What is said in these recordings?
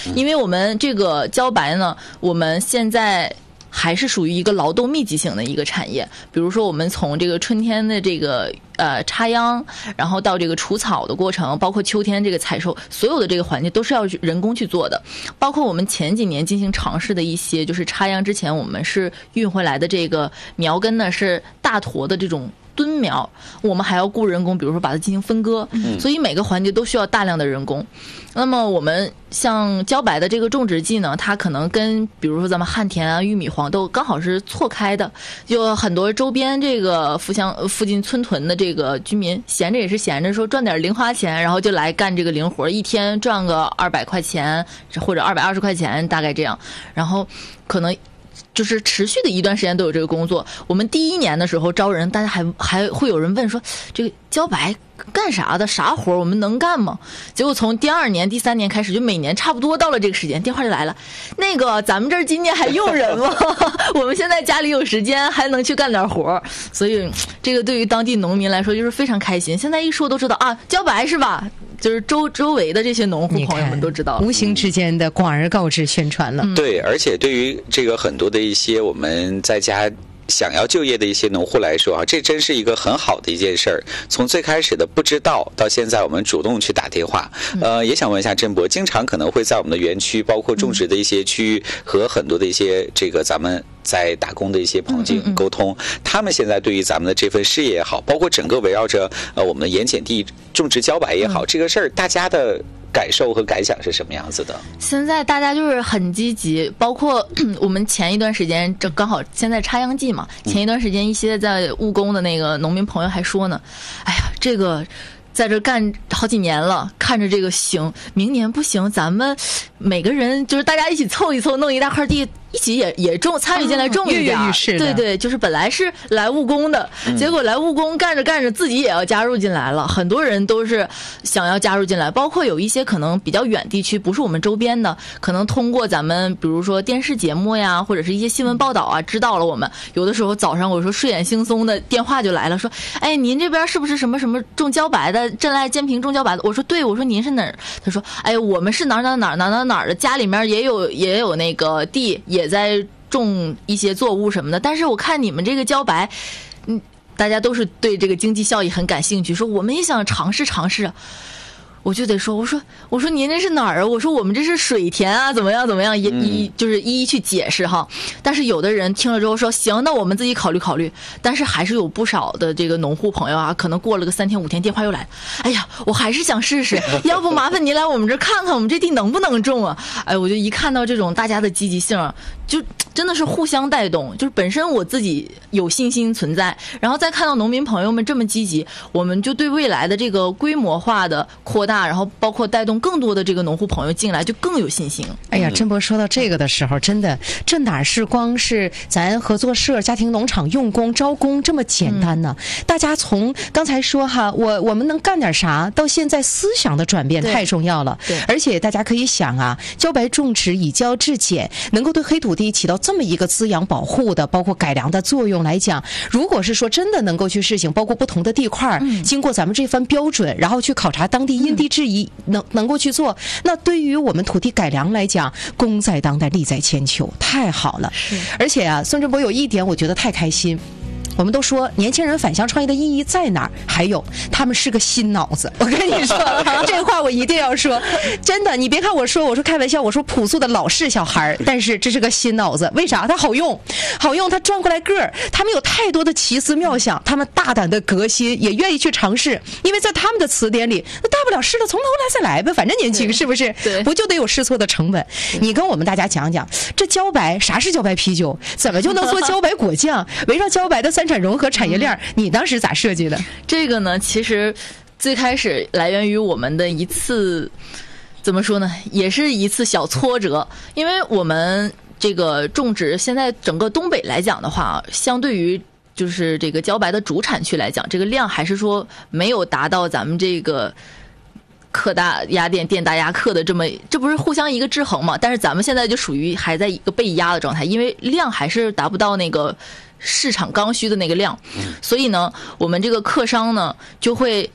因为我们这个茭白呢，我们现在还是属于一个劳动密集型的一个产业。比如说我们从这个春天的这个插秧，然后到这个除草的过程，包括秋天这个采收，所有的这个环节都是要人工去做的。包括我们前几年进行尝试的一些，就是插秧之前我们是运回来的这个苗根呢，是大坨的这种墩苗，我们还要雇人工，比如说把它进行分割，所以每个环节都需要大量的人工。那么我们像茭白的这个种植季呢，它可能跟比如说咱们旱田啊、玉米、黄豆刚好是错开的，就很多周边这个附近村屯的这个居民闲着也是闲着，说赚点零花钱，然后就来干这个零活，一天赚个200块钱或者220块钱，大概这样，然后可能就是持续的一段时间都有这个工作。我们第1年的时候招人，大家还会有人问说，这个茭白干啥的，啥活我们能干吗？结果从第2年、第3年开始，就每年差不多到了这个时间，电话就来了，那个咱们这儿今年还用人吗？我们现在家里有时间，还能去干点活。所以这个对于当地农民来说就是非常开心。现在一说都知道啊，茭白是吧？就是周围的这些农户朋友们都知道， 无形之间的广而告之宣传了。 对，而且对于这个很多的一些我们在家想要就业的一些农户来说啊，这真是一个很好的一件事儿。从最开始的不知道，到现在我们主动去打电话。也想问一下振博，经常可能会在我们的园区，包括种植的一些区域，和很多的一些这个咱们在打工的一些朋友沟通，他们现在对于咱们的这份事业也好，包括整个围绕着我们的盐碱地种植茭白也好，这个事儿大家的感受和感想是什么样子的？现在大家就是很积极，包括我们前一段时间，这刚好现在插秧季嘛，前一段时间一些在务工的那个农民朋友还说呢，哎呀，这个在这干好几年了，看着这个行，明年不行，咱们每个人就是大家一起凑一凑，弄一大块地，一起也种，参与进来种一点。对对，就是本来是来务工的，结果来务工干着干着自己也要加入进来了。很多人都是想要加入进来，包括有一些可能比较远地区，不是我们周边的，可能通过咱们比如说电视节目呀，或者是一些新闻报道啊，知道了我们。有的时候早上我说睡眼惺忪的电话就来了，说，哎，您这边是不是什么什么种茭白的？镇来建平种茭白的？我说对，我说您是哪儿？他说，哎，我们是哪儿的，家里面也有那个地，也在种一些作物什么的。但是我看你们这个茭白，大家都是对这个经济效益很感兴趣，说我们也想尝试尝试。我就得说，我说您这是哪儿啊？我说我们这是水田啊，怎么样，就是一一去解释哈。但是有的人听了之后说，行，那我们自己考虑考虑。但是还是有不少的这个农户朋友啊，可能过了个3天5天，电话又来了，哎呀，我还是想试试，要不麻烦您来我们这看看我们这地能不能种啊？哎，我就一看到这种大家的积极性，就真的是互相带动，就是本身我自己有信心存在，然后再看到农民朋友们这么积极，我们就对未来的这个规模化的扩大，然后包括带动更多的这个农户朋友进来，就更有信心。 哎呀，振博说到这个的时候，真的，这哪是光是咱合作社、家庭农场用工招工这么简单呢？大家从刚才说哈，我们能干点啥，到现在思想的转变太重要了。对，而且大家可以想啊，茭白种植以胶制碱，能够对黑土地起到这么一个滋养保护的，包括改良的作用来讲，如果是说真的能够去实行，包括不同的地块，经过咱们这番标准，然后去考察当地因地制宜，能够去做，那对于我们土地改良来讲，功在当代，利在千秋，太好了。而且啊，孙振博有一点我觉得太开心。我们都说年轻人返乡创业的意义在哪儿？还有他们是个新脑子。我跟你说这话我一定要说，真的，你别看我说开玩笑，我说朴素的老式小孩，但是这是个新脑子。为啥？它好用，它转过来个儿，他们有太多的奇思妙想，他们大胆的革新，也愿意去尝试，因为在他们的词典里，那大不了试了从头来再来呗，反正年轻是不是？对，不就得有试错的成本？你跟我们大家讲讲，这茭白啥是茭白啤酒，怎么就能做茭白果酱？围绕茭白的3产融合产业链，你当时咋设计的？ 这个呢，其实最开始来源于我们的一次，怎么说呢，也是一次小挫折。因为我们这个种植现在整个东北来讲的话，相对于就是这个茭白的主产区来讲，这个量还是说没有达到咱们这个客大压店，店大压客的这不是互相一个制衡嘛？但是咱们现在就属于还在一个被压的状态，因为量还是达不到那个市场刚需的那个量，所以呢，我们这个客商呢就会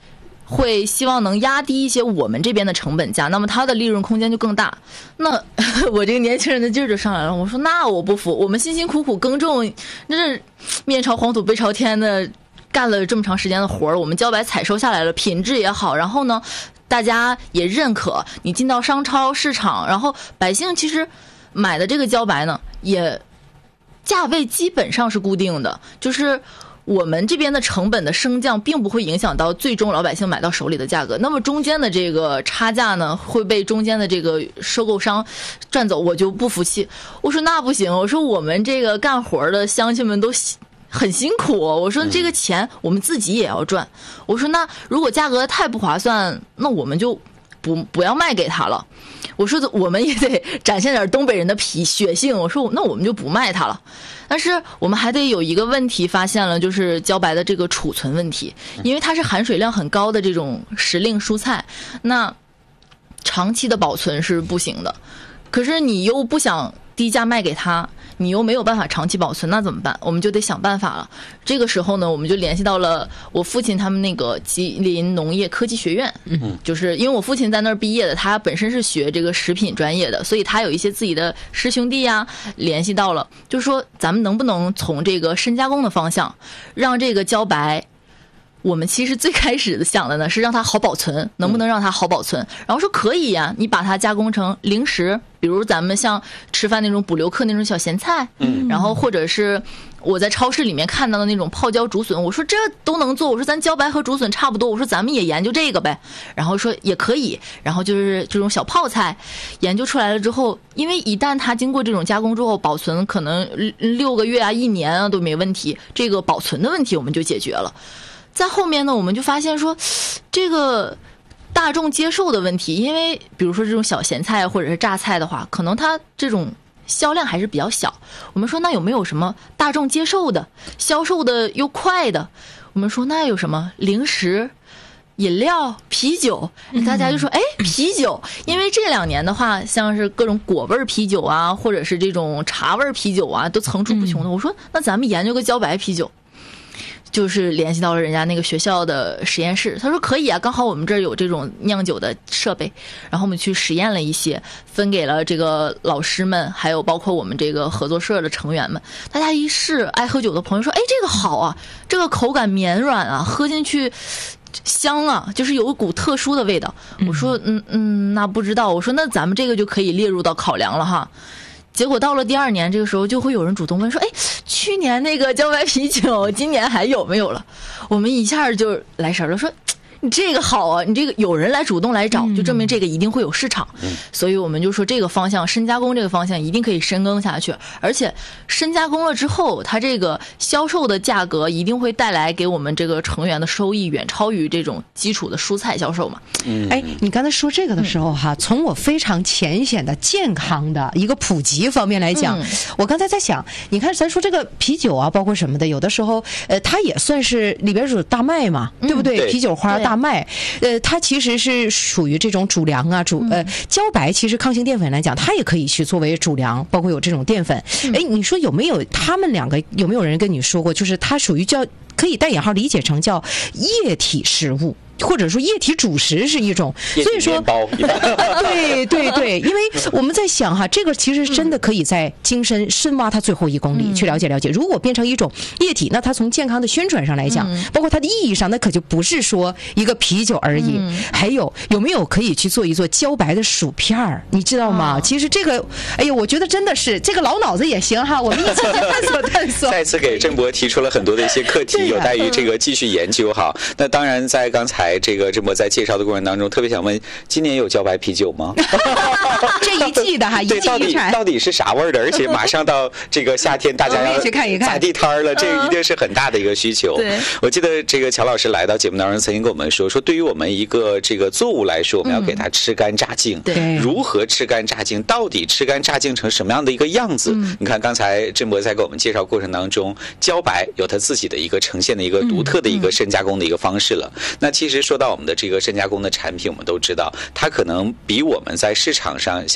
会希望能压低一些我们这边的成本价，那么它的利润空间就更大。那我这个年轻人的劲儿就上来了，我说那我不服，我们辛辛苦苦耕种，那是面朝黄土背朝天的干了这么长时间的活儿，我们茭白采收下来了，品质也好，然后呢大家也认可，你进到商超市场，然后百姓其实买的这个茭白呢也价位基本上是固定的，就是我们这边的成本的升降并不会影响到最终老百姓买到手里的价格，那么中间的这个差价呢会被中间的这个收购商赚走，我就不服气。我说那不行，我说我们这个干活的乡亲们都很辛苦，我说这个钱我们自己也要赚，我说那如果价格太不划算，那我们就不要卖给他了。我说我们也得展现点东北人的血性，我说那我们就不卖它了。但是我们还得有一个问题发现了，就是茭白的这个储存问题，因为它是含水量很高的这种时令蔬菜，那长期的保存是不行的。可是你又不想低价卖给他，你又没有办法长期保存，那怎么办？我们就得想办法了。这个时候呢，我们就联系到了我父亲他们那个吉林农业科技学院，就是因为我父亲在那儿毕业的，他本身是学这个食品专业的，所以他有一些自己的师兄弟呀，联系到了，就是说咱们能不能从这个深加工的方向，让这个茭白。我们其实最开始的想的呢是让它好保存，能不能让它好保存？然后说可以呀，你把它加工成零食，比如咱们像吃饭那种补留客那种小咸菜，然后或者是我在超市里面看到的那种泡椒竹笋，我说这都能做，我说咱茭白和竹笋差不多，我说咱们也研究这个呗，然后说也可以，然后就是这种小泡菜研究出来了之后，因为一旦它经过这种加工之后，保存可能6个月啊、1年啊都没问题，这个保存的问题我们就解决了。在后面呢，我们就发现说，这个大众接受的问题，因为比如说这种小咸菜或者是榨菜的话，可能它这种销量还是比较小。我们说那有没有什么大众接受的、销售的又快的？我们说那有什么零食、饮料、啤酒？大家就说啤酒，因为这2年的话，像是各种果味啤酒啊，或者是这种茶味啤酒啊，都层出不穷的。我说那咱们研究个茭白啤酒。就是联系到了人家那个学校的实验室，他说可以啊，刚好我们这儿有这种酿酒的设备，然后我们去实验了一些，分给了这个老师们，还有包括我们这个合作社的成员们。大家一试，爱喝酒的朋友说，这个好啊，这个口感绵软啊，喝进去香啊，就是有一股特殊的味道。我说那不知道，我说那咱们这个就可以列入到考量了哈。结果到了第2年，这个时候就会有人主动问说，去年那个茭白啤酒今年还有没有了？我们一下就来神了，说你这个好啊，你这个有人来主动来找，就证明这个一定会有市场。所以我们就说这个方向，深加工这个方向一定可以深耕下去，而且深加工了之后，它这个销售的价格一定会带来给我们这个成员的收益远超于这种基础的蔬菜销售嘛。 你刚才说这个的时候哈，从我非常浅显的健康的一个普及方面来讲，我刚才在想，你看咱说这个啤酒啊，包括什么的，有的时候它也算是里边有大麦嘛，对不对？ 对， 啤酒花、大麦，它其实是属于这种主粮啊，茭白其实抗性淀粉来讲，它也可以去作为主粮，包括有这种淀粉。你说有没有他们两个有没有人跟你说过，就是它属于叫可以带引号理解成叫液体食物？或者说液体主食是一种，所以说对，因为我们在想哈，这个其实真的可以在精深挖它最后1公里去了解了解。如果变成一种液体，那它从健康的宣传上来讲，包括它的意义上，那可就不是说一个啤酒而已。还有没有可以去做一做茭白的薯片儿？你知道吗？其实这个，我觉得真的是这个老脑子也行哈，我们一起去探索。 再次给郑博提出了很多的一些课题，有待于这个继续研究哈。那当然，在刚才这个郑博在介绍的过程当中，特别想问，今年有茭白啤酒吗？ 这一季的哈，一季一产， 到底是啥味儿的？而且马上到这个夏天，大家要去看一看砸地摊了，这个一定是很大的一个需求。我记得这个乔老师来到节目当中，曾经跟我们说，对于我们一个这个作物来说，我们要给它吃干榨净。 对， 如何吃干榨净？到底吃干榨净成什么样的一个样子？你看刚才郑博在给我们介绍过程当中，茭白有它自己的一个呈现的一个独特的一个深加工的一个方式了。那其实说到我们的这个深加工的产品，我们都知道它可能比我们在市场上像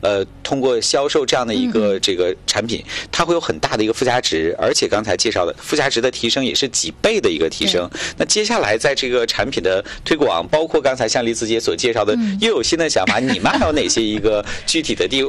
通过销售这样的一个这个产品，它会有很大的一个附加值，而且刚才介绍的附加值的提升也是几倍的一个提升。那接下来在这个产品的推广，包括刚才像李子姐所介绍的，又有新的想法，你们还有哪些一个具体的